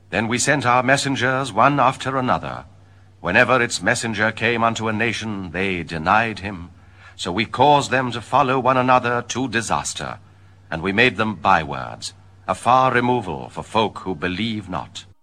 Then we sent our messengers one after another. Whenever its messenger came unto a nation, they denied him. So we caused them to follow one another to disaster, and we made them bywords, a far removal for folk who believe not.